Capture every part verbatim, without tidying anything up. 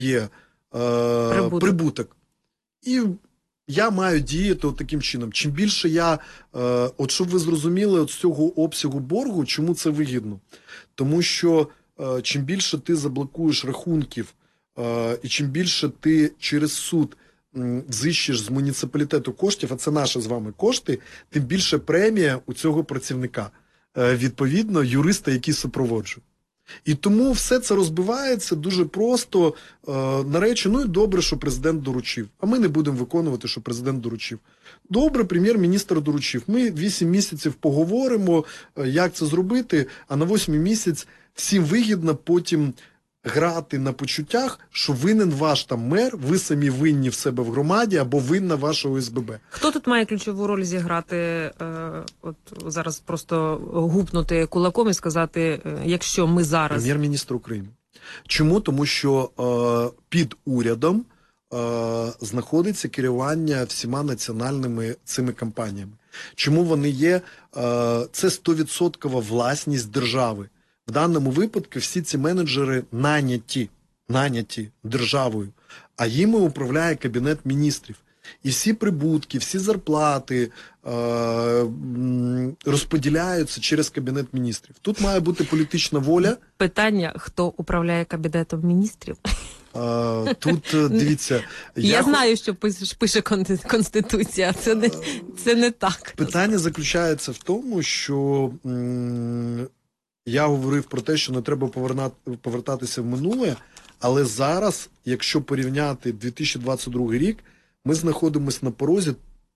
є е, прибуток. прибуток. І я маю діяти от таким чином. Чим більше я, е, от щоб ви зрозуміли, от з цього обсягу боргу, чому це вигідно? Тому що е, чим більше ти заблокуєш рахунків, е, і чим більше ти через суд м, взищиш з муніципалітету коштів, а це наші з вами кошти, тим більше премія у цього працівника. Е, відповідно, юриста, який супроводжує. І тому все це розбивається дуже просто е, на речі, ну і добре, що президент доручив. А ми не будемо виконувати, що президент доручив. Добре, прем'єр-міністр доручив. Ми вісім місяців поговоримо, е, як це зробити, а на восьмий місяць всім вигідно потім грати на почуттях, що винен ваш там мер, ви самі винні в себе в громаді або винна ваша О С Б Б. Хто тут має ключову роль зіграти, е, от зараз просто гупнути кулаком і сказати, е, якщо ми зараз... Прем'єр-міністр України. Чому? Тому що е, під урядом е, знаходиться керування всіма національними цими кампаніями. Чому вони є? Е, це сто відсотків власність держави. В даному випадку всі ці менеджери наняті, наняті державою, а їми управляє Кабінет міністрів. І всі прибутки, всі зарплати е, розподіляються через Кабінет міністрів. Тут має бути політична воля. Питання, хто управляє Кабінетом міністрів? Е, тут, дивіться... Я, я знаю, що пише, пише Конституція, це не, це не так. Питання заключається в тому, що... М Я говорив про те, що не треба повертатися в минуле, але зараз, якщо порівняти дві тисячі двадцять другий рік, ми знаходимося на порозі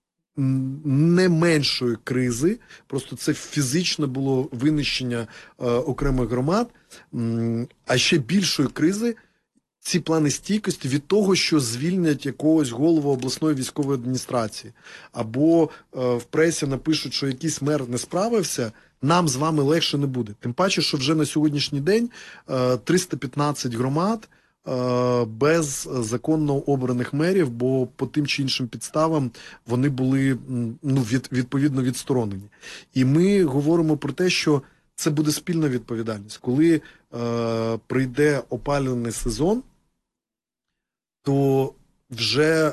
не меншої кризи, просто це фізичне було винищення е, окремих громад, а ще більшої кризи ці плани стійкості від того, що звільнять якогось голову обласної військової адміністрації, або е, в пресі напишуть, що якийсь мер не справився, нам з вами легше не буде. Тим паче, що вже на сьогоднішній день е, триста п'ятнадцять громад е, без законно обраних мерів, бо по тим чи іншим підставам вони були ну, від, відповідно відсторонені. І ми говоримо про те, що це буде спільна відповідальність. Коли е, прийде опалювальний сезон, то вже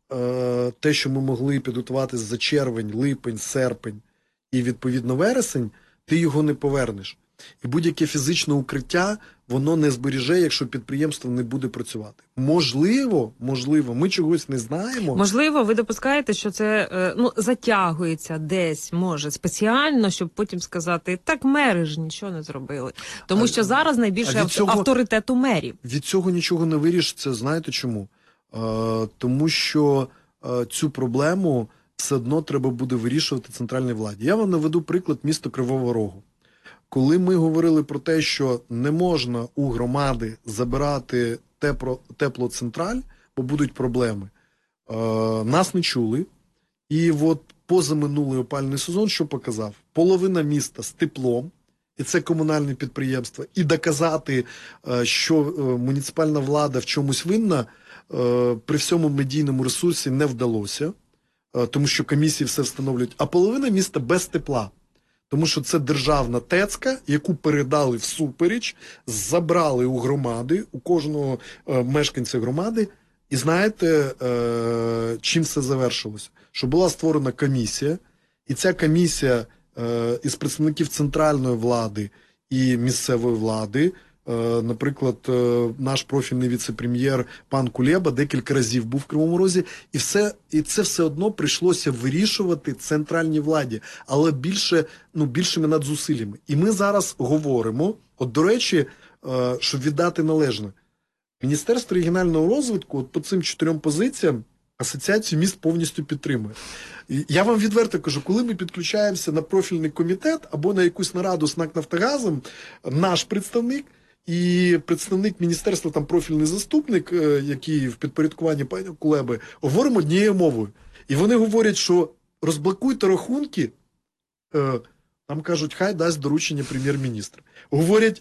е, те, що ми могли підготуватися за червень, липень, серпень і, відповідно, вересень, ти його не повернеш. І будь-яке фізичне укриття, воно не зберіже, якщо підприємство не буде працювати. Можливо, можливо, ми чогось не знаємо. Можливо, ви допускаєте, що це ну, затягується десь, може, спеціально, щоб потім сказати, так мери ж нічого не зробили. Тому а, що зараз найбільше цього, авторитету мерів. Від цього нічого не вирішиться, знаєте чому? Е, тому що е, цю проблему все одно треба буде вирішувати центральній владі. Я вам наведу приклад міста Кривого Рогу. Коли ми говорили про те, що не можна у громади забирати тепло, теплоцентраль, бо будуть проблеми, е, нас не чули. І от позаминулий опалювальний сезон що показав? Половина міста з теплом, і це комунальне підприємство, і доказати, е, що е, муніципальна влада в чомусь винна, е, при всьому медійному ресурсі не вдалося, е, тому що комісії все встановлюють, а половина міста без тепла. Тому що це державна ТЕЦка, яку передали всупереч, забрали у громади, у кожного е, мешканця громади. І знаєте, е, чим це завершилося? Що була створена комісія, і ця комісія е, із представників центральної влади і місцевої влади, е, наприклад, е, наш профільний віце-прем'єр пан Кулеба декілька разів був в Кривому Розі, і, все, і це все одно прийшлося вирішувати центральній владі, але більше, ну, більшими надзусиллями. І ми зараз говоримо, от до речі, е, щоб віддати належне, Міністерство регіонального розвитку от по цим чотирьом позиціям Асоціацію міст повністю підтримує. І я вам відверто кажу, коли ми підключаємося на профільний комітет або на якусь нараду з НАК «Нафтогазом», наш представник і представник міністерства, там профільний заступник, який в підпорядкуванні пані Кулеби, говоримо однією мовою. І вони говорять, що розблокуйте рахунки, там кажуть, хай дасть доручення прем'єр-міністр. Говорять,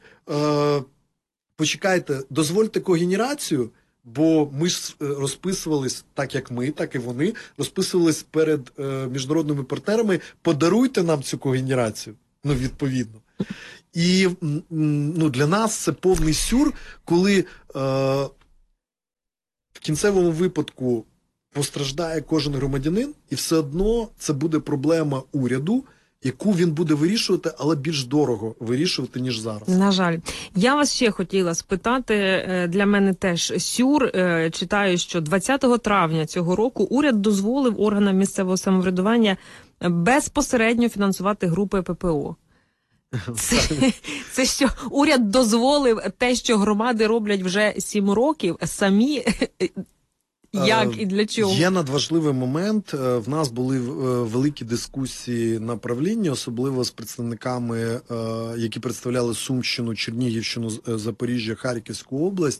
почекайте, дозвольте когенерацію, бо ми ж розписувались, так як ми, так і вони, розписувались перед е, міжнародними партнерами, подаруйте нам цю когенерацію, ну, відповідно. І ну, для нас це повний сюр, коли е, в кінцевому випадку постраждає кожен громадянин, і все одно це буде проблема уряду, яку він буде вирішувати, але більш дорого вирішувати, ніж зараз. На жаль. Я вас ще хотіла спитати, для мене теж сюр, читаю, що двадцятого травня цього року уряд дозволив органам місцевого самоврядування безпосередньо фінансувати групи ППО. Це, це що, уряд дозволив те, що громади роблять вже сім років, самі... Як і для чого? Є надважливий момент. В нас були великі дискусії на правлінні, особливо з представниками, які представляли Сумщину, Чернігівщину, Запоріжжя, Харківську область.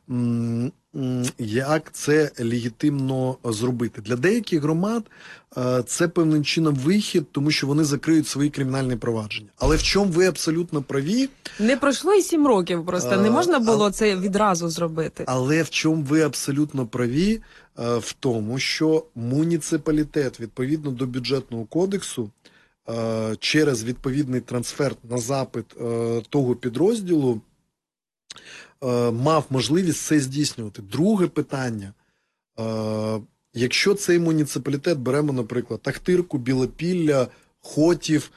Як це легітимно зробити? Для деяких громад це певним чином вихід, тому що вони закриють свої кримінальні провадження. Але в чому ви абсолютно праві? Не пройшло і сім років просто, не можна було а, це відразу зробити. Але в чому ви абсолютно праві? В тому, що муніципалітет, відповідно до бюджетного кодексу, через відповідний трансфер на запит того підрозділу, мав можливість це здійснювати. Друге питання. Якщо цей муніципалітет, беремо, наприклад, Ахтирку, Білопілля, Хотів,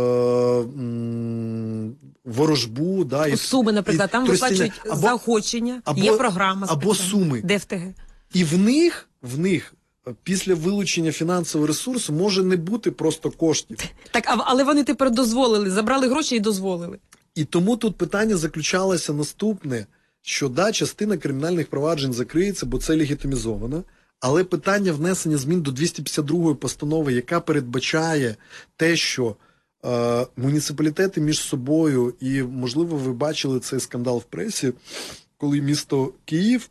Ворожбу, да, і Суми, наприклад, там виплачують заохочення, або, є програма. Або Суми. ДФТГ. І в них, в них після вилучення фінансового ресурсу може не бути просто коштів. Так, але вони тепер дозволили, забрали гроші і дозволили. І тому тут питання заключалося наступне, що да, частина кримінальних проваджень закриється, бо це легітимізовано, але питання внесення змін до двісті п'ятдесят другої постанови, яка передбачає те, що е, муніципалітети між собою, і, можливо, ви бачили цей скандал в пресі, коли місто Київ,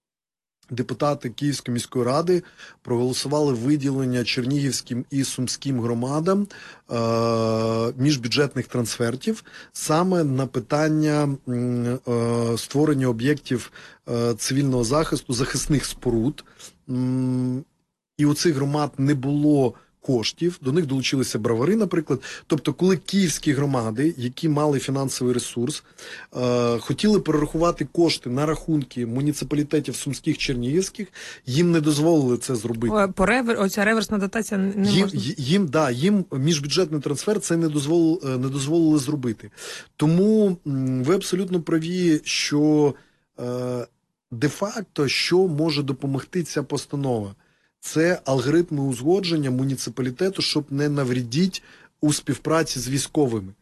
депутати Київської міської ради проголосували виділення чернігівським і сумським громадам е, міжбюджетних трансфертів саме на питання е, створення об'єктів е, цивільного захисту, захисних споруд. М, і у цих громад не було коштів, до них долучилися бравари, наприклад. Тобто, коли київські громади, які мали фінансовий ресурс, е, хотіли перерахувати кошти на рахунки муніципалітетів сумських, чернігівських, їм не дозволили це зробити. О, по ревер, оця реверсна дотація не їм, можна? Їм, да, їм міжбюджетний трансфер це не дозволили, не дозволили зробити. Тому м, ви абсолютно праві, що е, де-факто, що може допомогти ця постанова? Це алгоритми узгодження муніципалітету, щоб не навредіть у співпраці з військовими.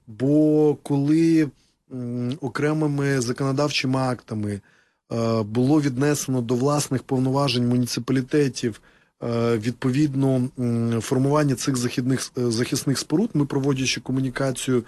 Бо коли м, окремими законодавчими актами е, було віднесено до власних повноважень муніципалітетів е, відповідно м, формування цих західних, захисних споруд, ми, проводячи комунікацію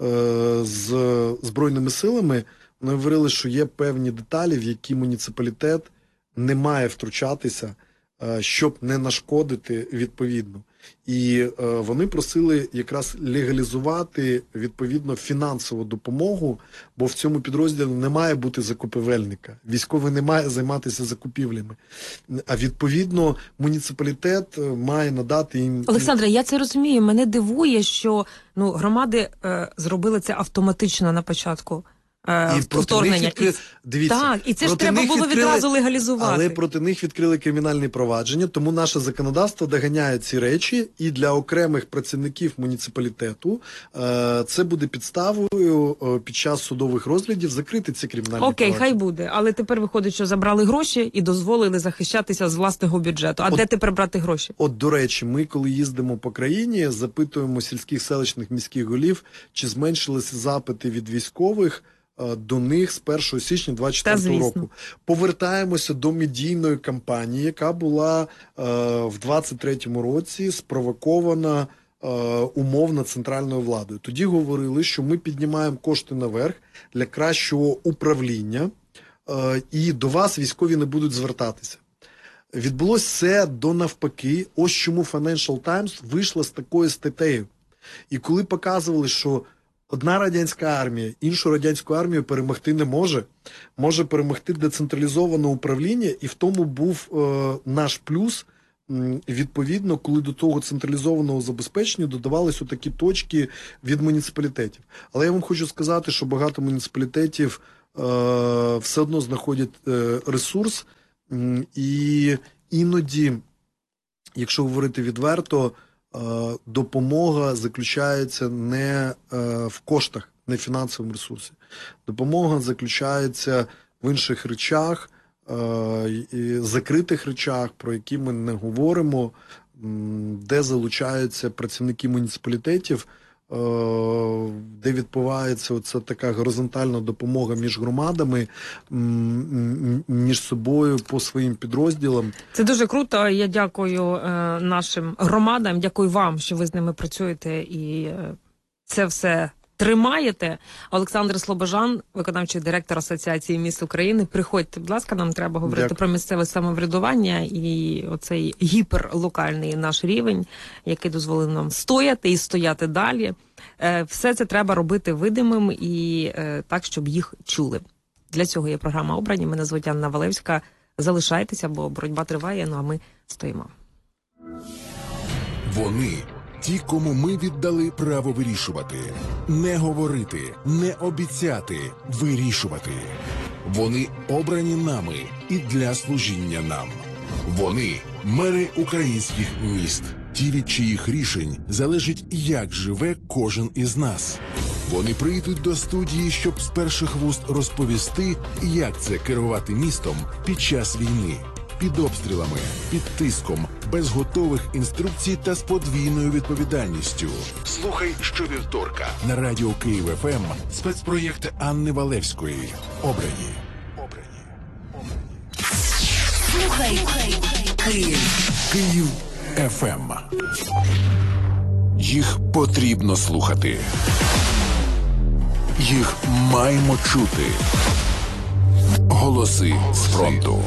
е, з Збройними силами, ми говорили, що є певні деталі, в які муніципалітет не має втручатися, щоб не нашкодити відповідно. І е, вони просили якраз легалізувати відповідно фінансову допомогу, бо в цьому підрозділі не має бути закупівельника. Військовий не має займатися закупівлями. А відповідно муніципалітет має надати їм... Олександре, я це розумію. Мене дивує, що ну, громади е, зробили це автоматично на початку. І вторгнення. Відкри... Дивіться, так, і це ж треба було відкрили... відразу легалізувати. Але проти них відкрили кримінальні провадження, тому наше законодавство доганяє ці речі, і для окремих працівників муніципалітету е, це буде підставою е, під час судових розглядів закрити ці кримінальні Окей, провадження. хай буде. Але тепер виходить, що забрали гроші і дозволили захищатися з власного бюджету. А от, де тепер брати гроші? От, до речі, ми коли їздимо по країні, запитуємо сільських, селищних, міських голів, чи зменшилися запити від військових до них з першого січня двадцять четвертого року. Повертаємося до медійної кампанії, яка була е, в двадцять третьому році спровокована е, умовно центральною владою. Тоді говорили, що ми піднімаємо кошти наверх для кращого управління, е, і до вас військові не будуть звертатися. Відбулося це до навпаки. Ось чому Financial Times вийшла з такою статтею. І коли показували, що одна радянська армія іншу радянську армію перемогти не може. Може перемогти децентралізоване управління, і в тому був е, наш плюс, м, відповідно, коли до того централізованого забезпечення додавались отакі точки від муніципалітетів. Але я вам хочу сказати, що багато муніципалітетів е, все одно знаходять е, ресурс М, І іноді, якщо говорити відверто, е, допомога заключається не е, в коштах, не в фінансовому ресурсі. Допомога заключається в інших речах, е, і закритих речах, про які ми не говоримо, м, де залучаються працівники муніципалітетів, е, де відбувається оця така горизонтальна допомога між громадами, м, м, між собою по своїм підрозділам. Це дуже круто. Я дякую е, нашим громадам, дякую вам, що ви з ними працюєте і е, це все тримаєте. Олександр Слобожан, виконавчий директор Асоціації міст України. Приходьте, будь ласка, нам треба говорити Дякую. про місцеве самоврядування і оцей гіперлокальний наш рівень, який дозволив нам стояти і стояти далі. Е, все це треба робити видимим і е, так, щоб їх чули. Для цього є програма «Обрані». Мене звуть Анна Валевська. Залишайтеся, бо боротьба триває, ну а ми стоїмо. Вони – ті, кому ми віддали право вирішувати. Не говорити, не обіцяти, вирішувати. Вони обрані нами і для служіння нам. Вони – мери українських міст. Ті, від чиїх рішень залежить, як живе кожен із нас. Вони прийдуть до студії, щоб з перших вуст розповісти, як це керувати містом під час війни. Під обстрілами, під тиском, без готових інструкцій та з подвійною відповідальністю. Слухай щовівторка на радіо Київ еф ем спецпроєкт Анни Валевської. Обрані. Обрані. Слухай Київ. Київ еф ем. Їх потрібно слухати. Їх маємо чути. Голоси з фронту.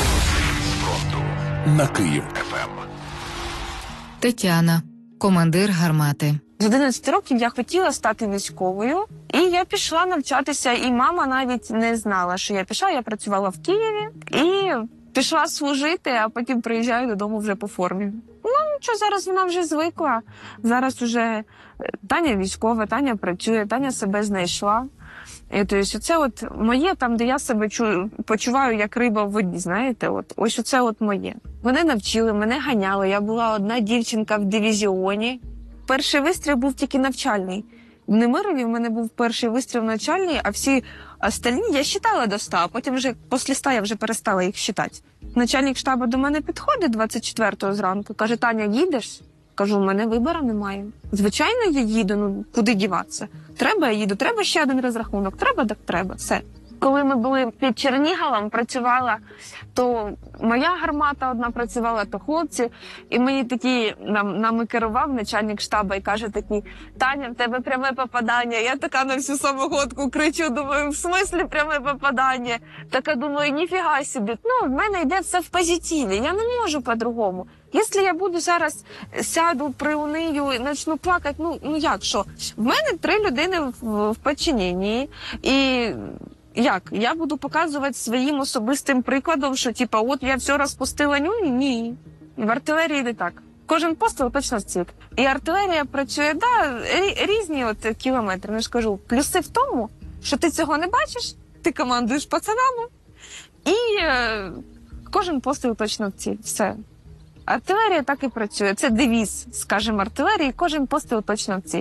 На Київ еф ем. Тетяна, командир гармати. З одинадцяти років я хотіла стати військовою, і я пішла навчатися, і мама навіть не знала, що я пішла. Я працювала в Києві і пішла служити, а потім приїжджаю додому вже по формі. Ну, нічого, зараз вона вже звикла. Зараз уже Таня військова, Таня працює, Таня себе знайшла. І, тобто, це от моє, там, де я себе чую, почуваю, як риба в воді, знаєте, от, ось оце от моє. Мене навчили, мене ганяли, я була одна дівчинка в дивізіоні. Перший вистріл був тільки навчальний. В Немирові в мене був перший вистріл навчальний, а всі остальні я считала до ста, а потім вже після ста я вже перестала їх считати. Начальник штабу до мене підходить двадцять четвертого зранку, каже: Таня, їдеш? Кажу, у мене вибору немає. Звичайно, я їду, ну куди діватися? Треба, я їду, треба ще один розрахунок, треба, так треба, все. Коли ми були під Черніговом, працювала, то моя гармата одна працювала, то хлопці. І мені такі, нам, нами керував начальник штабу і каже такі: Таня, в тебе пряме попадання. Я така на всю самоходку кричу, думаю, в смислі пряме попадання? Така думаю, ніфіга собі. Ну, в мене йде все в позитиві, я не можу по-другому. Якщо я буду зараз сяду, приунию, почну плакати, ну, ну як, що? В мене три людини в, в підчиненні, і як? Я буду показувати своїм особистим прикладом, що, типа, от я все розпустила, ну, ні. В артилерії не так. Кожен постріл точно в ціль. І артилерія працює, да, різні от кілометри, не ж кажу. Плюси в тому, що ти цього не бачиш, ти командуєш пацанами, і е, кожен постріл точно в ціль. Все. Артилерія так і працює. Це девіз, скажімо, артилерії, кожен постріл точно в ціль.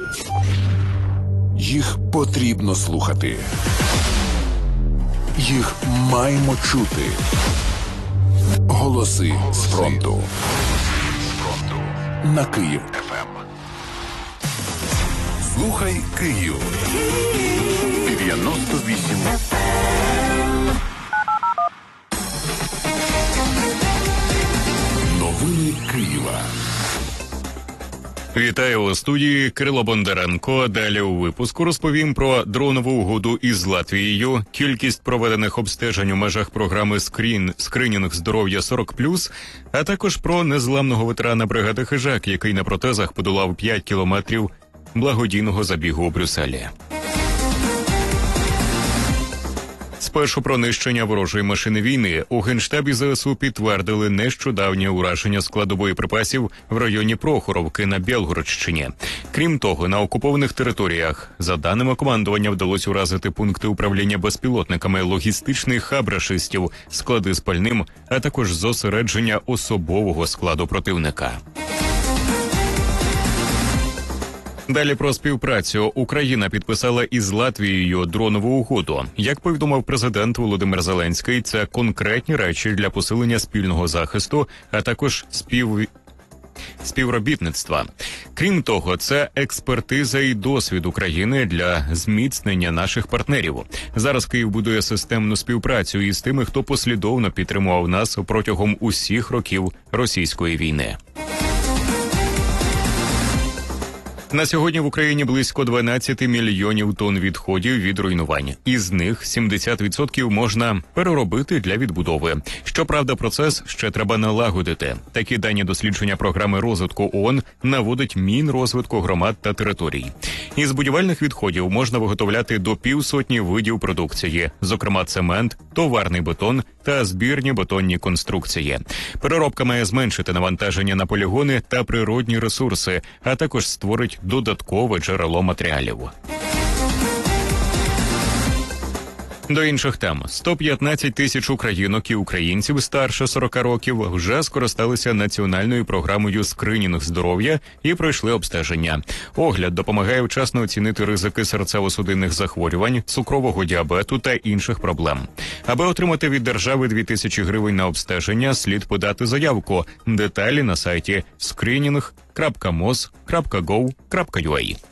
Їх потрібно слухати. Їх маємо чути. Голоси з фронту. На Київ еф ем. Слухай Київ. дев'яносто вісім. Новини Києва. Вітаю у студії Кирило Бондаренко. Далі у випуску розповім про дронову угоду із Латвією, кількість проведених обстежень у межах програми «Скрін» «Скринінг здоров'я сорок плюс», а також про незламного ветерана бригади «Хижак», який на протезах подолав п'ять кілометрів благодійного забігу у Брюсселі. Спершу про нищення ворожої машини війни. У Генштабі ЗСУ підтвердили нещодавнє ураження складової припасів в районі Прохоровки на Білгородщині. Крім того, на окупованих територіях, за даними командування, вдалося уразити пункти управління безпілотниками, логістичний хаб рашистів, склади з пальним, а також зосередження особового складу противника. Далі про співпрацю. Україна підписала із Латвією дронову угоду. Як повідомив президент Володимир Зеленський, це конкретні речі для посилення спільного захисту, а також спів... співробітництва. Крім того, це експертиза і досвід України для зміцнення наших партнерів. Зараз Київ будує системну співпрацю із тими, хто послідовно підтримував нас протягом усіх років російської війни. На сьогодні в Україні близько дванадцять мільйонів тонн відходів від руйнувань. Із них сімдесят відсотків можна переробити для відбудови. Щоправда, процес ще треба налагодити. Такі дані дослідження програми розвитку ООН наводить Мінрозвитку громад та територій. Із будівельних відходів можна виготовляти до півсотні видів продукції, зокрема цемент, товарний бетон та збірні бетонні конструкції. Переробка має зменшити навантаження на полігони та природні ресурси, а також створить додаткове джерело матеріалів. До інших тем. сто п'ятнадцять тисяч українок і українців старше сорока років вже скористалися національною програмою скринінг здоров'я і пройшли обстеження. Огляд допомагає вчасно оцінити ризики серцево-судинних захворювань, цукрового діабету та інших проблем. Аби отримати від держави дві тисячі гривень на обстеження, слід подати заявку. Деталі на сайті скринінг крапка мос крапка гов крапка ю а.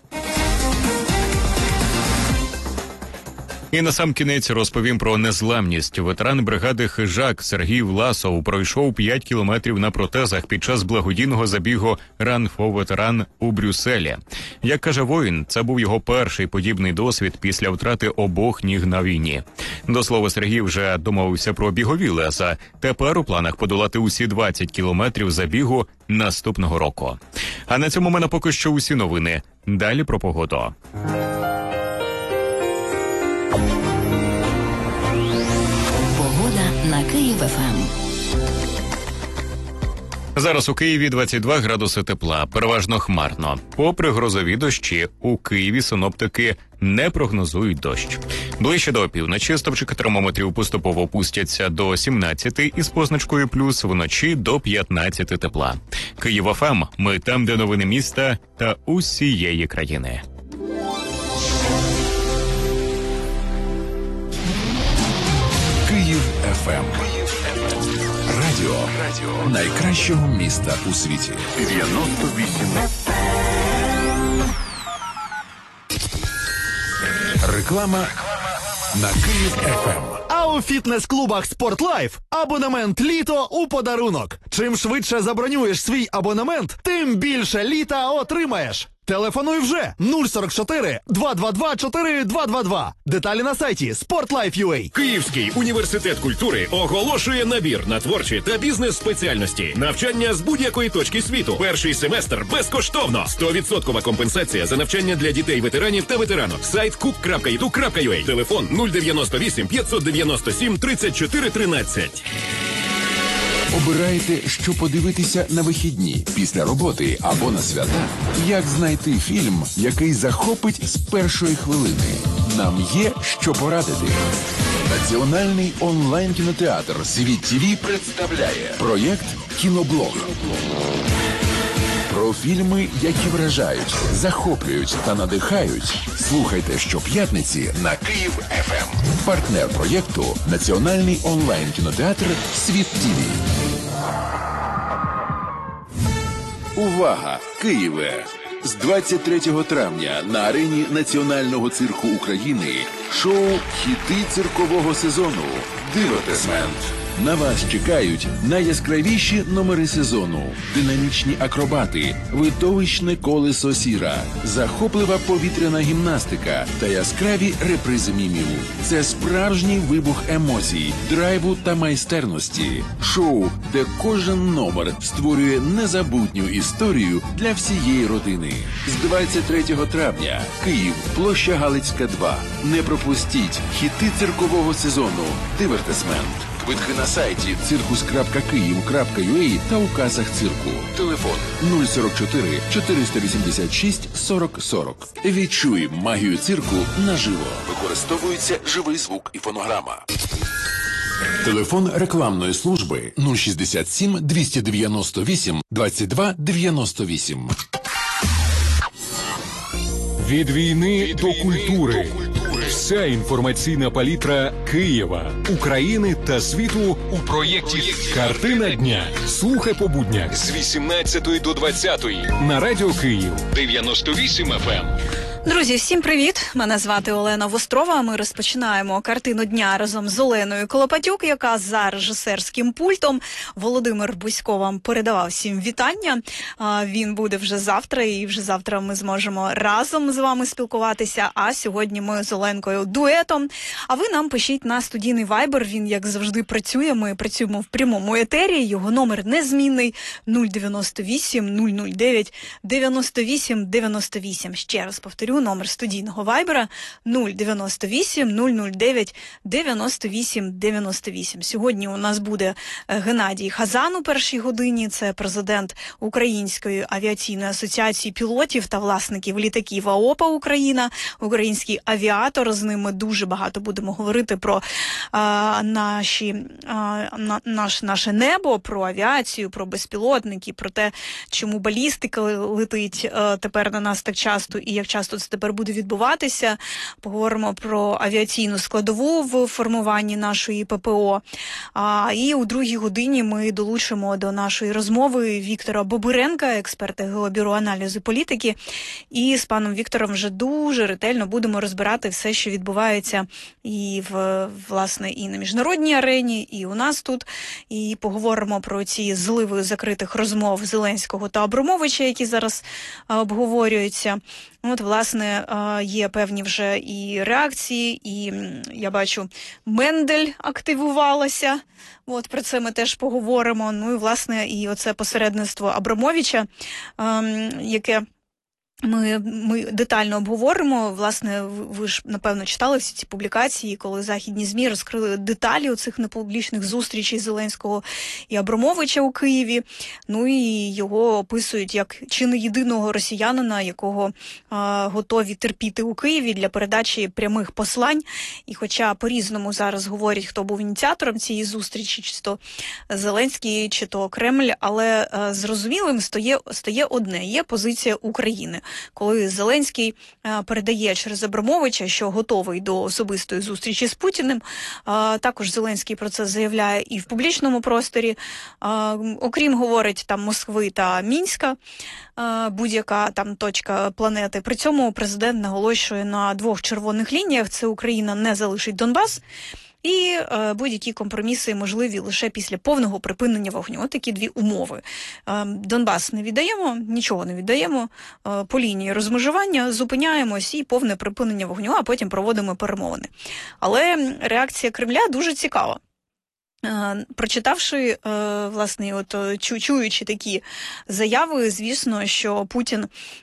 І насамкінець розповім про незламність. Ветеран бригади «Хижак» Сергій Власов пройшов п'ять кілометрів на протезах під час благодійного забігу «Run for Veteran» у Брюсселі. Як каже воїн, це був його перший подібний досвід після втрати обох ніг на війні. До слова, Сергій вже домовився про бігові леса. Тепер у планах подолати усі двадцять кілометрів забігу наступного року. А на цьому в мене поки що усі новини. Далі про погоду. На Київ-ФМ. Зараз у Києві двадцять два градуси тепла, переважно хмарно. Попри грозові дощі, у Києві синоптики не прогнозують дощ. Ближче до опівночі стопчики термометрів поступово опустяться до сімнадцяти із позначкою плюс, вночі до п'ятнадцяти тепла. Київ-ФМ. Ми там, де новини міста та усієї країни. Київ-ФМ. Радіо. Радіо найкращого міста у світі. дев'яносто вісім. Реклама на Київ-ФМ. А у фітнес-клубах «Спортлайф» абонемент «Літо» у подарунок. Чим швидше забронюєш свій абонемент, тим більше літа отримаєш. Телефонуй вже нуль сорок чотири два два два чотири два два два. Деталі на сайті спортлайф крапка ю а. Київський університет культури оголошує набір на творчі та бізнес-спеціальності. Навчання з будь-якої точки світу. Перший семестр безкоштовно. сто відсотків компенсація за навчання для дітей-ветеранів та ветеранок. Сайт кук крапка і ду крапка ю а. Телефон нуль дев'яносто вісім п'ятсот дев'яносто сім тридцять чотири тринадцять. Обираєте, що подивитися на вихідні, після роботи або на свята? Як знайти фільм, який захопить з першої хвилини? Нам є що порадити. Національний онлайн-кінотеатр «Світ ТІВІ» представляє проєкт «Кіноблог». Про фільми, які вражають, захоплюють та надихають. Слухайте щоп'ятниці на Київ-ФМ. Партнер проєкту – Національний онлайн-кінотеатр «Світ ТІВІ». Увага! Києве! З двадцять третього травня на арені Національного цирку України шоу «Хіти циркового сезону» «Дивотесмент». На вас чекають найяскравіші номери сезону, динамічні акробати, видовищне колесо сіра, захоплива повітряна гімнастика та яскраві репризи мімів. Це справжній вибух емоцій, драйву та майстерності. Шоу, де кожен номер створює незабутню історію для всієї родини. З двадцять третього травня Київ, площа Галицька, два. Не пропустіть хіти циркового сезону «Дивертисмент». Квитки на сайті циркус крапка київ крапка ю а та у касах цирку. Телефон нуль сорок чотири чотириста вісімдесят шість сорок сорок. Відчуй магію цирку наживо. Використовується живий звук і фонограма. Телефон рекламної служби нуль шістдесят сім двісті дев'яносто вісім двадцять два дев'яносто вісім. Від війни до культури. Вся інформаційна палітра Києва, України та світу у проєкті «Картина дня». Слухай по буднях з вісімнадцятої до двадцятої на Радіо Київ дев'яносто вісім еф ем. Друзі, всім привіт! Мене звати Олена Вострова. Ми розпочинаємо «Картину дня» разом з Оленою Колопатюк, яка за режисерським пультом. Володимир Бусько вам передавав всім вітання. Він буде вже завтра, і вже завтра ми зможемо разом з вами спілкуватися. А сьогодні ми з Оленкою дуетом. А ви нам пишіть на студійний вайбер. Він, як завжди, працює. Ми працюємо в прямому етері. Його номер незмінний нуль дев'яносто вісім нуль нуль дев'ять дев'яносто вісім дев'яносто вісім. Ще раз повторю. Номер студійного вайбера нуль дев'яносто вісім нуль нуль дев'ять дев'яносто вісім дев'яносто вісім. Сьогодні у нас буде Геннадій Хазан у першій годині. Це президент Української авіаційної асоціації пілотів та власників літаків АОПА Україна, український авіатор. З ним ми дуже багато будемо говорити про а, наші, а, на, наш, наше небо, про авіацію, про безпілотники, про те, чому балістика летить а, тепер на нас так часто і як часто це тепер буде відбуватися. Поговоримо про авіаційну складову в формуванні нашої ППО. А, і у другій годині ми долучимо до нашої розмови Віктора Бобиренка, експерта Геобюро аналізу політики. І з паном Віктором вже дуже ретельно будемо розбирати все, що відбувається і в, власне, і на міжнародній арені, і у нас тут. І поговоримо про ці зливи закритих розмов Зеленського та Абрамовича, які зараз а, обговорюються. От, власне, є певні вже і реакції, і я бачу, Мендель активувалася. От, про це ми теж поговоримо. Ну і, власне, і оце посередництво Абрамовича, яке Ми, ми детально обговоримо. Власне, ви ж, напевно, читали всі ці публікації, коли західні ЗМІ розкрили деталі оцих непублічних зустрічей Зеленського і Абрамовича у Києві. Ну і його описують як чи не єдиного росіянина, якого а, готові терпіти у Києві для передачі прямих послань. І хоча по-різному зараз говорять, хто був ініціатором цієї зустрічі, чи то Зеленський, чи то Кремль, але а, зрозумілим стає, стає одне – є позиція України. Коли Зеленський а, передає через Абрамовича, що готовий до особистої зустрічі з Путіним, а, також Зеленський про це заявляє і в публічному просторі. А, окрім, говорить, там Москви та Мінська, а, будь-яка там точка планети. При цьому президент наголошує на двох червоних лініях – це Україна не залишить Донбас, і е, будь-які компроміси можливі лише після повного припинення вогню. От такі дві умови. Е, Донбас не віддаємо, нічого не віддаємо, е, по лінії розмежування зупиняємось і повне припинення вогню, а потім проводимо перемовини. Але реакція Кремля дуже цікава. Прочитавши, власне, от чу, чуючи такі заяви, звісно, що Путін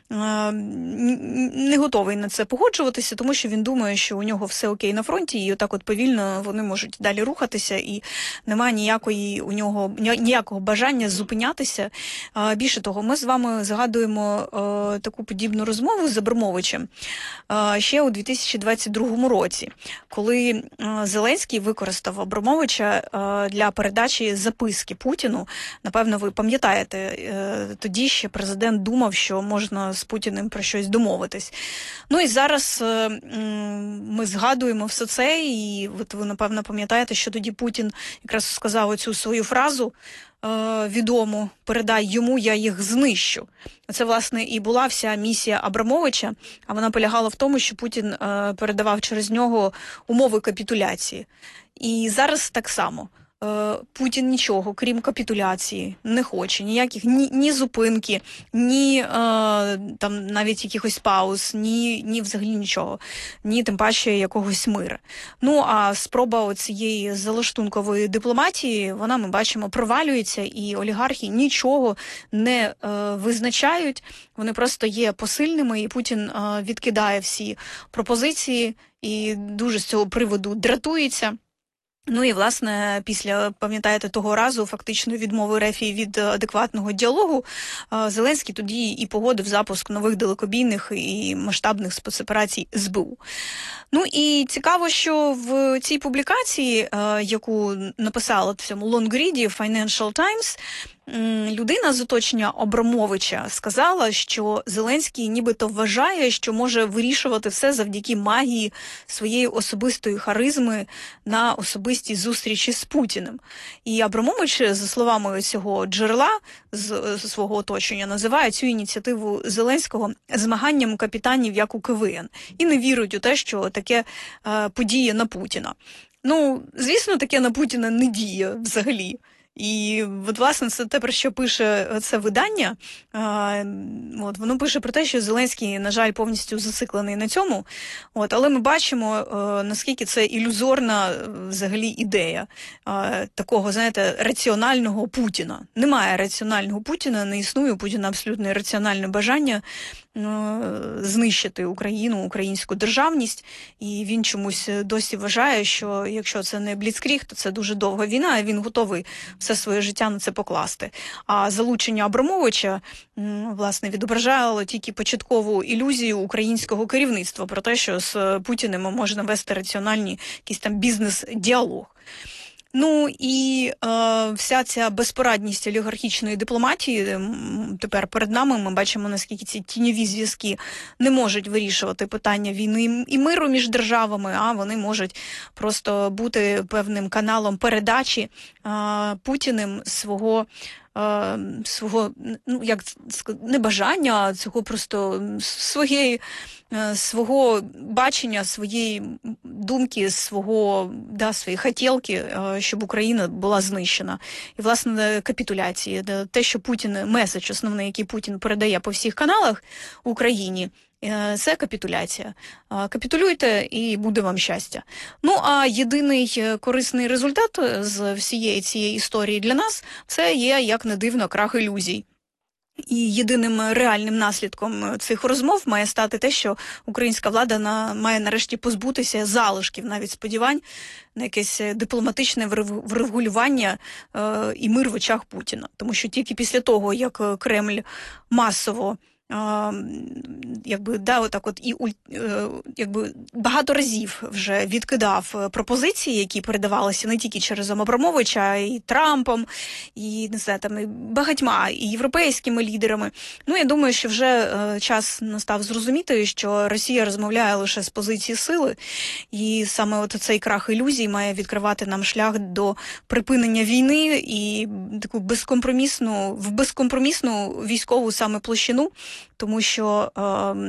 не готовий на це погоджуватися, тому що він думає, що у нього все окей на фронті, і отак от повільно вони можуть далі рухатися, і немає ніякої у нього ніякого бажання зупинятися. Більше того, ми з вами згадуємо таку подібну розмову з Абрамовичем ще у дві тисячі двадцять другому році, коли Зеленський використав Абрамовича для передачі записки Путіну. Напевно, ви пам'ятаєте, тоді ще президент думав, що можна з Путіним про щось домовитись. Ну і зараз ми згадуємо все це, і от ви, напевно, пам'ятаєте, що тоді Путін якраз сказав оцю свою фразу відому: «Передай йому, я їх знищу». Це, власне, і була вся місія Абрамовича, а вона полягала в тому, що Путін передавав через нього умови капітуляції. І зараз так само. е, Путін нічого, крім капітуляції, не хоче. Ніяких ні, ні зупинки, ні е, там навіть якихось пауз, ні, ні взагалі нічого. Ні, тим паче якогось миру. Ну, а спроба цієї залаштункової дипломатії, вона, ми бачимо, провалюється, і олігархи нічого не е, визначають. Вони просто є посильними, і Путін е, відкидає всі пропозиції і дуже з цього приводу дратується. Ну і, власне, після, пам'ятаєте, того разу фактично відмови РФ від адекватного діалогу, Зеленський тоді і погодив запуск нових далекобійних і масштабних спецоперацій ес бе у. Ну і цікаво, що в цій публікації, яку написала в цьому лонгріді Financial Times, людина з оточення Абрамовича сказала, що Зеленський нібито вважає, що може вирішувати все завдяки магії своєї особистої харизми на особистій зустрічі з Путіним. І Абрамович, за словами цього джерела з, з свого оточення, називає цю ініціативу Зеленського змаганням капітанів, як у ка ве ен. І не вірить у те, що таке е, подіє на Путіна. Ну, звісно, таке на Путіна не діє взагалі. І, от, власне, це те, про що пише це видання. А, от, воно пише про те, що Зеленський, на жаль, повністю зациклений на цьому. От, але ми бачимо, а, наскільки це ілюзорна взагалі ідея а, такого, знаєте, раціонального Путіна. Немає раціонального Путіна, не існує у Путіна абсолютно раціональне бажання знищити Україну, українську державність, і він чомусь досі вважає, що якщо це не бліцкріг, то це дуже довга війна, і він готовий все своє життя на це покласти. А залучення Абрамовича, власне, відображало тільки початкову ілюзію українського керівництва про те, що з Путіним можна вести раціональні якийсь там бізнес-діалог. Ну і е, вся ця безпорадність олігархічної дипломатії тепер перед нами. Ми бачимо, наскільки ці тіньові зв'язки не можуть вирішувати питання війни і миру між державами, а вони можуть просто бути певним каналом передачі е, Путіним свого свого, ну, як небажання, а цього просто своєї, свого бачення, своєї думки, свого, да, своєї хотілки, щоб Україна була знищена. І, власне, капітуляції. Те, що Путін, меседж основний, який Путін передає по всіх каналах Україні, це капітуляція. Капітулюйте і буде вам щастя. Ну, а єдиний корисний результат з всієї цієї історії для нас – це є, як не дивно, крах ілюзій. І єдиним реальним наслідком цих розмов має стати те, що українська влада на, має нарешті позбутися залишків, навіть сподівань, на якесь дипломатичне врегулювання е, і мир в очах Путіна. Тому що тільки після того, як Кремль масово А, якби, да, отак от, і, якби, багато разів вже відкидав пропозиції, які передавалися не тільки через Абрамовича, а й Трампом, і, не знаю, там, і багатьма, і європейськими лідерами. Ну, я думаю, що вже е, час настав зрозуміти, що Росія розмовляє лише з позиції сили, і саме от цей крах ілюзій має відкривати нам шлях до припинення війни і таку безкомпромісну, в безкомпромісну військову саме площину. Тому що е,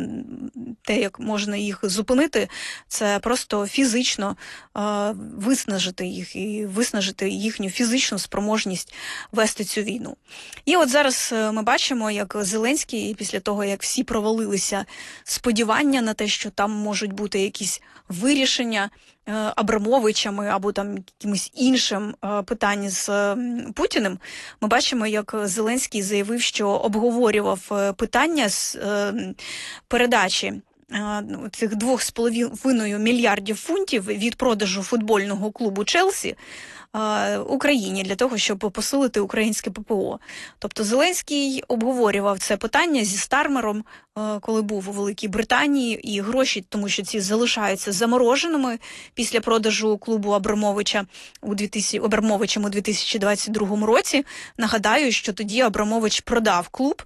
те, як можна їх зупинити, це просто фізично е, виснажити їх і виснажити їхню фізичну спроможність вести цю війну. І от зараз ми бачимо, як Зеленський, після того, як всі провалилися сподівання на те, що там можуть бути якісь вирішення Абрамовичами або там якимось іншим питанням з Путіним, ми бачимо, як Зеленський заявив, що обговорював питання з передачі цих двох з половиною мільярдів фунтів від продажу футбольного клубу «Челсі» Україні для того, щоб посилити українське пе пе о. Тобто Зеленський обговорював це питання зі Стармером, коли був у Великій Британії, і гроші, тому що ці залишаються замороженими після продажу клубу Абрамовича у Абрамовичем у дві тисячі двадцять другому році. Нагадаю, що тоді Абрамович продав клуб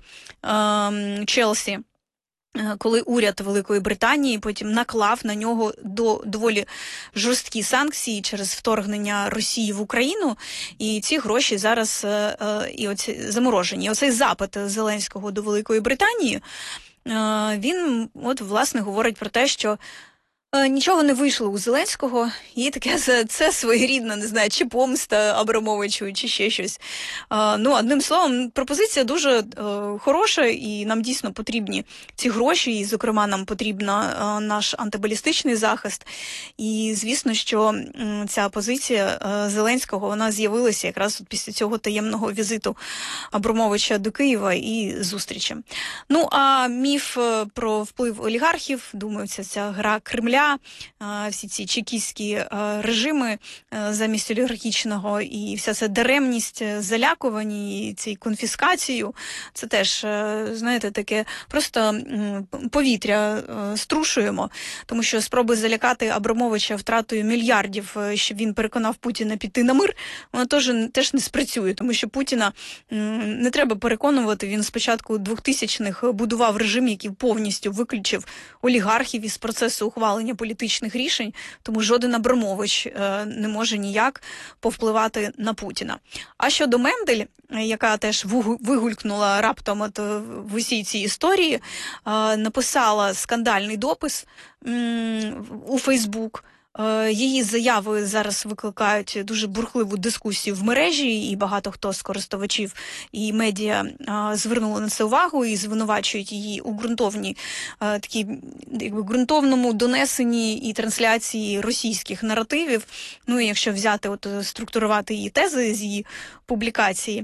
«Челсі», коли уряд Великої Британії потім наклав на нього до, доволі жорсткі санкції через вторгнення Росії в Україну, і ці гроші зараз е, і оці, заморожені. І оцей запит Зеленського до Великої Британії, е, він, от, власне, говорить про те, що Нічого не вийшло у Зеленського, і таке це, це своєрідна, не знаю, чи помста Абрамовичу, чи ще щось. А, ну, одним словом, пропозиція дуже е, хороша, і нам дійсно потрібні ці гроші, і, зокрема, нам потрібен наш антибалістичний захист. І, звісно, що м, ця позиція е, Зеленського, вона з'явилася якраз після цього таємного візиту Абрамовича до Києва і зустрічі. Ну, а міф про вплив олігархів, думаю, ця, ця гра Кремля, всі ці чекістські режими замість олігархічного, і вся ця даремність залякувані, і цей конфіскацію, це теж, знаєте, таке просто повітря струшуємо, тому що спроби залякати Абрамовича втратою мільярдів, щоб він переконав Путіна піти на мир, воно теж, теж не спрацює, тому що Путіна не треба переконувати, він спочатку двохтисячних будував режим, який повністю виключив олігархів із процесу ухвалення політичних рішень, тому жоден Абрамович е, не може ніяк повпливати на Путіна. А щодо Мендель, яка теж вигулькнула раптом от, в усій цій історії, е, написала скандальний допис м, у Фейсбук. Її заяви зараз викликають дуже бурхливу дискусію в мережі, і багато хто з користувачів і медіа звернули на це увагу і звинувачують її у ґрунтовній, такі, якби, ґрунтовному донесенні і трансляції російських наративів. Ну і якщо взяти, от, структурувати її тези з її публікації,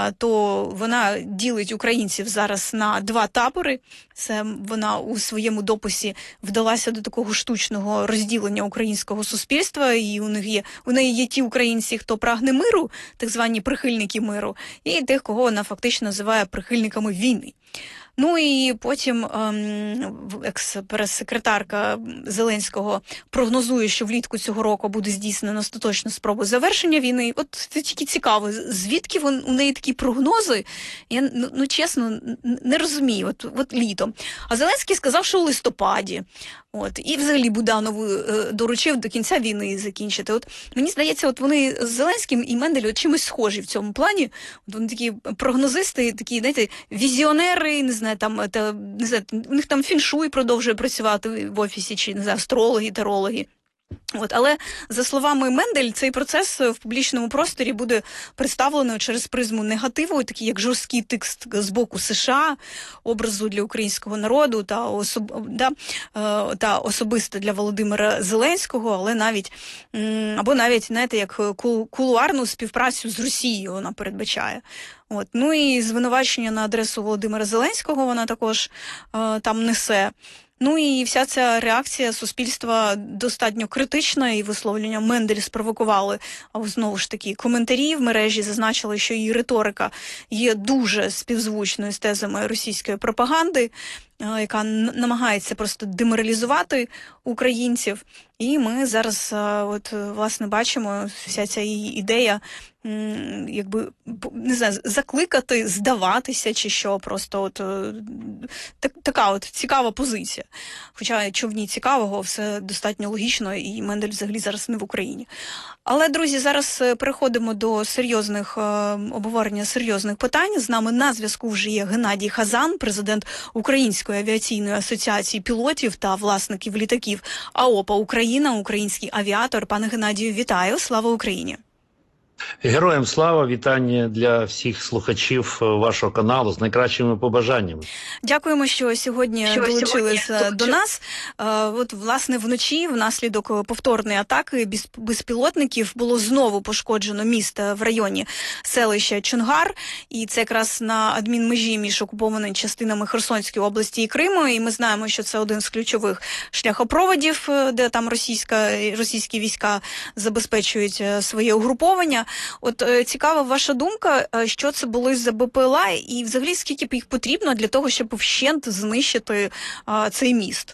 то вона ділить українців зараз на два табори. Це вона у своєму дописі вдалася до такого штучного розділення українського суспільства, і у них є, у неї є ті українці, хто прагне миру, так звані прихильники миру, і тих, кого вона фактично називає прихильниками війни. Ну і потім ем, екс-прес-секретарка Зеленського прогнозує, що влітку цього року буде здійснено остаточну спробу завершення війни. От це тільки цікаво, звідки вон, у неї такі прогнози, я, ну, ну чесно, не розумію, от, от літом. А Зеленський сказав, що у листопаді. От, і взагалі Буданову е, доручив до кінця війни закінчити. От мені здається, от вони з Зеленським і Мендель чимось схожі в цьому плані. От вони такі прогнозисти, такі, знаєте, візіонери, не знаю, там, та, не знаю, у них там фіншуй продовжує працювати в офісі, чи, не знаю, астрологи, тарологи. От, але, за словами Мендель, цей процес в публічному просторі буде представлено через призму негативу, такий як жорсткий текст з боку США, образу для українського народу та, особ... да, та особисто для Володимира Зеленського, але навіть, або навіть, знаєте, як кулуарну співпрацю з Росією вона передбачає. От. Ну і звинувачення на адресу Володимира Зеленського вона також е, там несе. Ну і вся ця реакція суспільства достатньо критична, і висловлення Мендель спровокували, а знову ж таки, коментарі в мережі зазначили, що її риторика є дуже співзвучною з тезами російської пропаганди, яка намагається просто деморалізувати українців. І ми зараз, от, власне, бачимо, вся ця її ідея, якби, не знаю, закликати, здаватися чи що, просто от так, така от цікава позиція. Хоча, що в ній цікавого, все достатньо логічно, і Мендель взагалі зараз не в Україні. Але, друзі, зараз переходимо до серйозних обговорення серйозних питань. З нами на зв'язку вже є Геннадій Хазан, президент Української авіаційної асоціації пілотів та власників літаків АОПА Україна, український авіатор. Пане Геннадію, вітаю! Слава Україні! Героям слава, вітання для всіх слухачів вашого каналу з найкращими побажаннями. Дякуємо, що сьогодні що долучились сьогодні? до нас. От, власне, вночі внаслідок повторної атаки безпілотників було знову пошкоджено міст в районі селища Чонгар, і це якраз на адмінмежі між окупованими частинами Херсонської області і Криму, і ми знаємо, що це один з ключових шляхопроводів, де там російська, російські війська забезпечують своє угруповання. От е, цікава ваша думка, що це були за БПЛА і взагалі скільки б їх потрібно для того, щоб вщент знищити е, цей міст?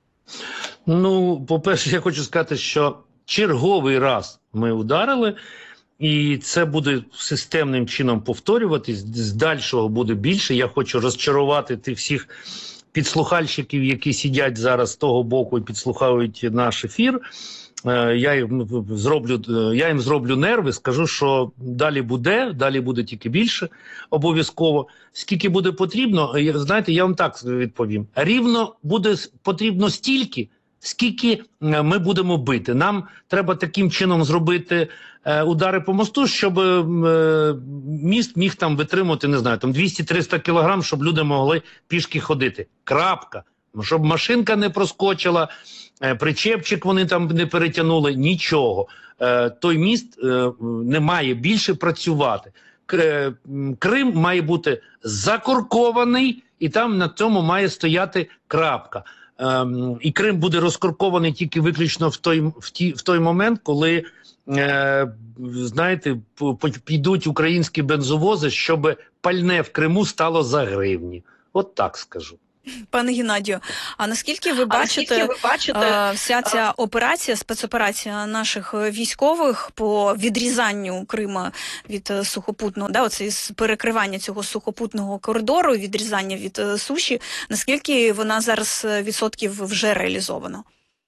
Ну, по-перше, я хочу сказати, що черговий раз ми ударили, і це буде системним чином повторюватись, з дальшого буде більше. Я хочу розчарувати тих всіх підслухальщиків, які сидять зараз з того боку і підслухають наш ефір. Я їм зроблю, я їм зроблю нерви, скажу, що далі буде, далі буде тільки більше, обов'язково. Скільки буде потрібно, знаєте, я вам так відповім. Рівно буде потрібно стільки, Скільки ми будемо бити? Нам треба таким чином зробити е, удари по мосту, щоб е, міст міг там витримати, не знаю, там двісті-триста кілограм, щоб люди могли пішки ходити. Крапка. Щоб машинка не проскочила, е, причепчик вони там не перетягнули, нічого. Е, той міст е, не має більше працювати. К, Крим має бути закоркований, і там на цьому має стояти крапка. Ем, і Крим буде розкоркований тільки виключно в той, в ті, в той момент, коли, е, знаєте, підуть українські бензовози, щоб пальне в Криму стало за гривні. От так скажу. Пане Геннадію, а наскільки ви бачите, наскільки ви бачите е, вся ця операція, спецоперація наших військових по відрізанню Крима від е, сухопутного, да, оце перекривання цього сухопутного коридору, відрізання від е, суші, наскільки вона зараз відсотків вже реалізована?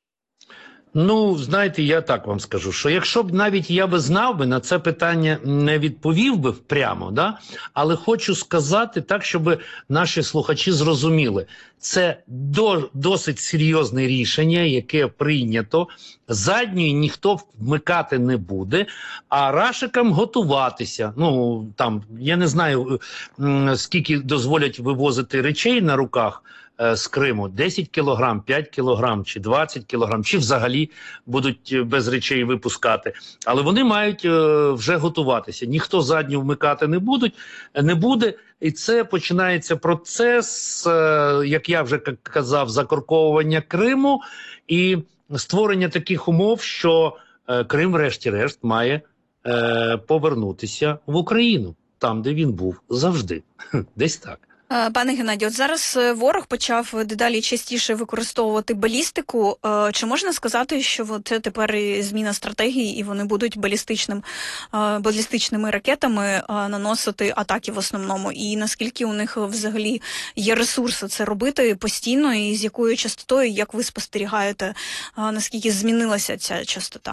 Ну, знаєте, я так вам скажу, що якщо б навіть я би знав би, на це питання не відповів би прямо, да? Але хочу сказати так, щоб наші слухачі зрозуміли. Це до, досить серйозне рішення, яке прийнято. Задньої ніхто вмикати не буде, а рашикам готуватися. Ну, там, я не знаю, скільки дозволять вивозити речей на руках з Криму, десять кілограм, п'ять кілограм, чи двадцять кілограм, чи взагалі будуть без речей випускати. Але вони мають е, вже готуватися. Ніхто задню вмикати не будуть, не буде. І це починається процес, е, як я вже казав, закорковування Криму і створення таких умов, що е, Крим, врешті-решт, має е, повернутися в Україну, там, де він був завжди. Десь так. Пане Геннадію, от зараз ворог почав дедалі частіше використовувати балістику. Чи можна сказати, що це тепер зміна стратегії і вони будуть балістичним, балістичними ракетами наносити атаки в основному? І наскільки у них взагалі є ресурси це робити постійно і з якою частотою, як ви спостерігаєте, наскільки змінилася ця частота?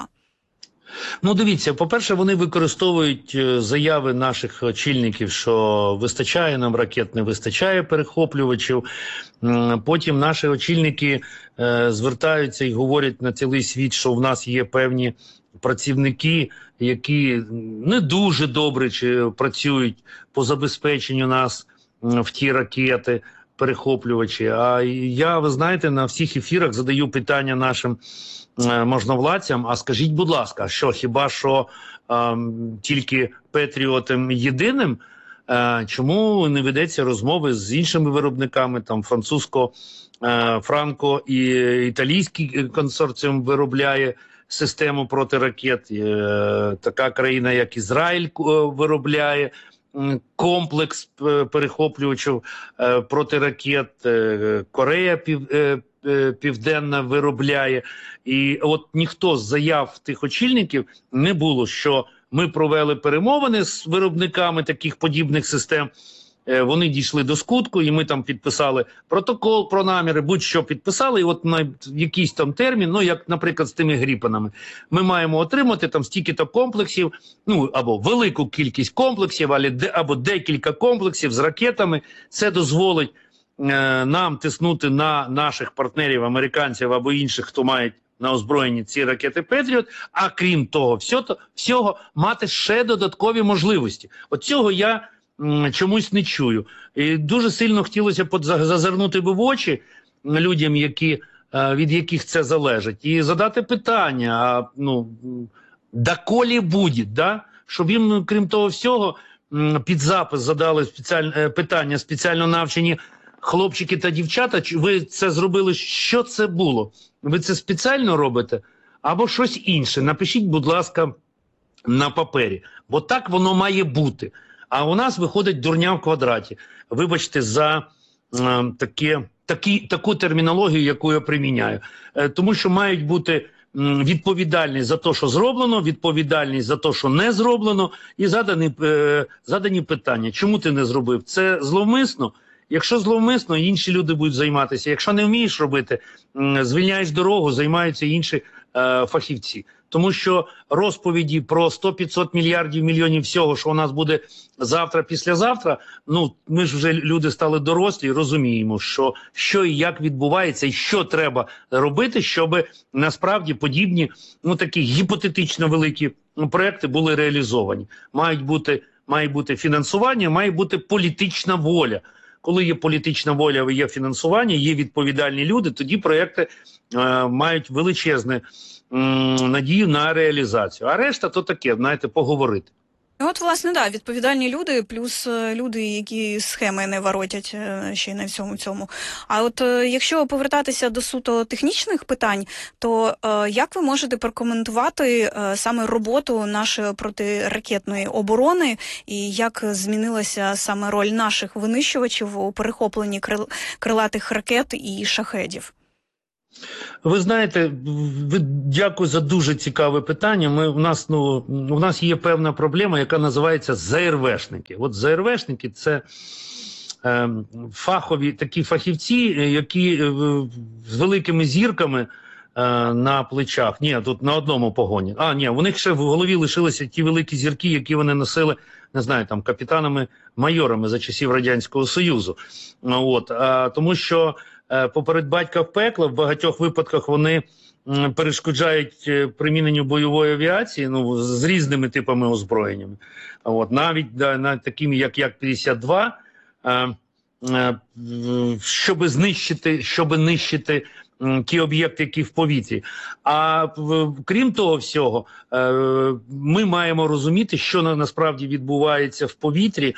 Ну, дивіться, по-перше, вони використовують заяви наших очільників, що вистачає нам ракет, не вистачає перехоплювачів. Потім наші очільники е, звертаються і говорять на цілий світ, що в нас є певні працівники, які не дуже добре чи працюють по забезпеченню нас в ті ракети, перехоплювачі. А я, ви знаєте, на всіх ефірах задаю питання нашим можновладцям, а скажіть, будь ласка, що хіба що е, тільки Петріотом єдиним, е, чому не ведеться розмови з іншими виробниками, там французько, е, франко і італійський консорціум виробляє систему протиракет, е, така країна, як Ізраїль, е, виробляє комплекс перехоплювачів е, протиракет, е, Корея пів, е, Південна виробляє. І от ніхто з заяв тих очільників не було, що ми провели перемовини з виробниками таких подібних систем, вони дійшли до скутку, і ми там підписали протокол про наміри, будь-що підписали, і от на якийсь там термін, ну як, наприклад, з тими Гріпенами, ми маємо отримати там стільки-то комплексів, ну або велику кількість комплексів, або декілька комплексів з ракетами. Це дозволить нам тиснути на наших партнерів, американців або інших, хто мають на озброєнні ці ракети Петріот, а крім того всього, всього мати ще додаткові можливості. От цього я м, чомусь не чую. І дуже сильно хотілося б зазирнути би в очі людям, які, від яких це залежить, і задати питання, а, ну, доколі буде, да? Щоб їм, крім того всього, під запис задали спеціаль... питання спеціально навчені хлопчики та дівчата, ви це зробили, що це було? Ви це спеціально робите? Або щось інше? Напишіть, будь ласка, на папері. Бо так воно має бути. А у нас виходить дурня в квадраті. Вибачте за е, таке, такі, таку термінологію, яку я приміняю. Е, тому що мають бути м, відповідальність за те, що зроблено, відповідальність за те, що не зроблено, і задані, е, задані питання. Чому ти не зробив? Це зловмисно? Якщо зловмисно, інші люди будуть займатися. Якщо не вмієш робити, звільняєш дорогу, займаються інші е, фахівці. тому що розповіді про сто-п'ятсот мільярдів, мільйонів всього, що у нас буде завтра, післязавтра, ну, ми ж вже люди стали дорослі, розуміємо, що, що і як відбувається, і що треба робити, щоб насправді подібні, ну, такі гіпотетично великі проекти були реалізовані. Мають бути, має бути фінансування, має бути політична воля. Коли є політична воля, є фінансування, є відповідальні люди, тоді проекти е, мають величезну е, надію на реалізацію. А решта то таке, знаєте, поговорити. От, власне, да, відповідальні люди, плюс люди, які схеми не воротять ще й на всьому цьому. А от якщо повертатися до суто технічних питань, то е, як ви можете прокоментувати е, саме роботу нашої протиракетної оборони і як змінилася саме роль наших винищувачів у перехопленні крил, крилатих ракет і шахедів? Ви знаєте, ви, дякую за дуже цікаве питання. Ми, у, нас, ну, у нас є певна проблема, яка називається ЗРВшники. От ЗРВшники – це е, фахові такі фахівці, які е, з великими зірками е, на плечах. Ні, тут на одному погоні. А, ні, у них ще в голові лишилися ті великі зірки, які вони носили, не знаю, там, капітанами-майорами за часів Радянського Союзу. От, а, тому що поперед батька в пекло, в багатьох випадках вони перешкоджають приміненню бойової авіації, ну, з різними типами озброєннями. От, навіть да, навіть такими, як Як-п'ятдесят два, а, а, щоб знищити, щоб нищити ті об'єкти, які в повітрі. А крім того всього, ми маємо розуміти, що насправді відбувається в повітрі,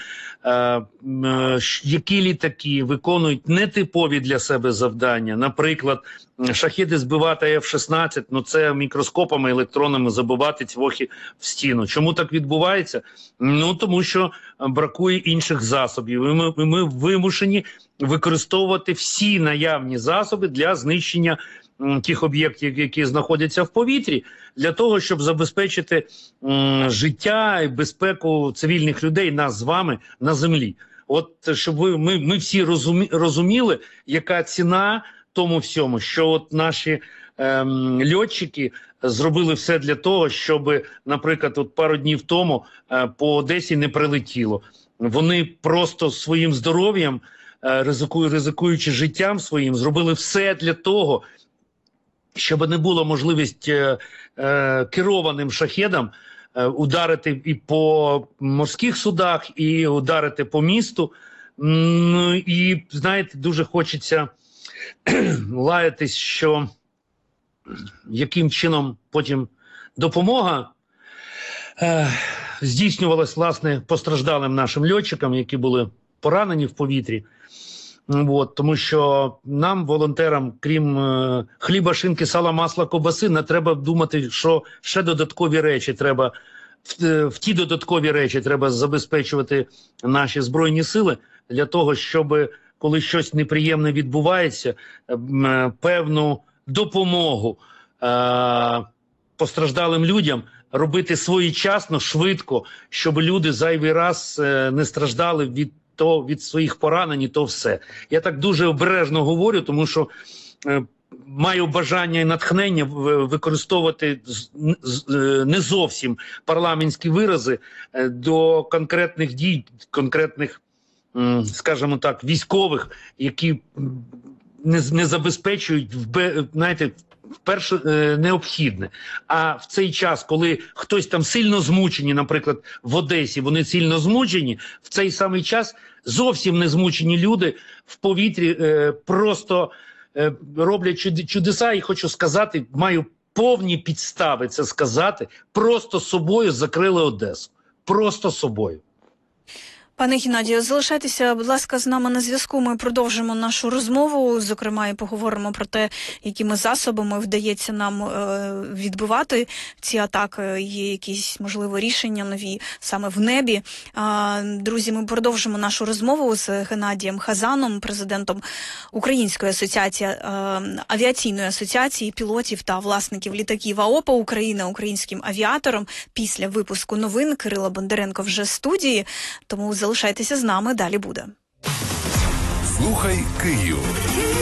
які літаки виконують нетипові для себе завдання. Наприклад, шахеди збивати еф шістнадцять, ну це мікроскопами, електронами забивати цвохи в стіну. Чому так відбувається? Ну тому що бракує інших засобів. І ми, ми вимушені використовувати всі наявні засоби для знищення м, тих об'єктів, які знаходяться в повітрі, для того, щоб забезпечити м, життя і безпеку цивільних людей, нас з вами, на землі. От щоб ви, ми, ми всі розумі, розуміли, яка ціна тому всьому, що от наші ем, льотчики зробили все для того, щоб, наприклад, от пару днів тому е, по Одесі не прилетіло. Вони просто своїм здоров'ям, Ризикую, ризикуючи життям своїм, зробили все для того, щоб не було можливість е, е, керованим шахедам е, ударити і по морських судах, і ударити по місту. Ну, і, знаєте, дуже хочеться лаятись, що яким чином потім допомога е, здійснювалась, власне, постраждалим нашим льотчикам, які були поранені в повітрі. От, тому що нам, волонтерам, крім е, хліба, шинки, сала, масла, ковбаси, не треба думати, що ще додаткові речі треба, в, в ті додаткові речі треба забезпечувати наші Збройні Сили для того, щоб, коли щось неприємне відбувається, е, певну допомогу е, постраждалим людям робити своєчасно, швидко, щоб люди зайвий раз е, не страждали від то від своїх поранень, і то все. Я так дуже обережно говорю, тому що е, маю бажання і натхнення використовувати не зовсім парламентські вирази е, до конкретних дій, конкретних, м, скажімо так, військових, які не, не забезпечують, в, знаєте, перше е, необхідне. А в цей час, коли хтось там сильно змучені, наприклад, в Одесі, вони сильно змучені, в цей самий час зовсім не змучені люди в повітрі е, просто е, роблять чудеса. І хочу сказати, маю повні підстави це сказати, просто собою закрили Одесу. Просто собою. Пане Геннадію, залишайтеся, будь ласка, з нами на зв'язку. Ми продовжимо нашу розмову, зокрема, і поговоримо про те, якими засобами вдається нам е, відбивати ці атаки. Є якісь, можливо, рішення нові саме в небі. А, друзі, ми продовжимо нашу розмову з Геннадієм Хазаном, президентом Української асоціації, е, авіаційної асоціації пілотів та власників літаків АОПА України, українським авіатором. Після випуску новин Кирило Бондаренко вже в студії, тому залишайтеся з нами, далі буде. Слухай Київ.